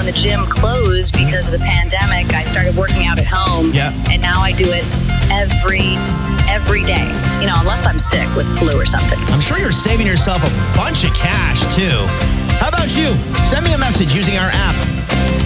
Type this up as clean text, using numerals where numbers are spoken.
the gym closed because of the pandemic, I started working out at home. Yeah. And now I do it every day. Unless I'm sick with flu or something. I'm sure you're saving yourself a bunch of cash, too. How about you? Send me a message using our app.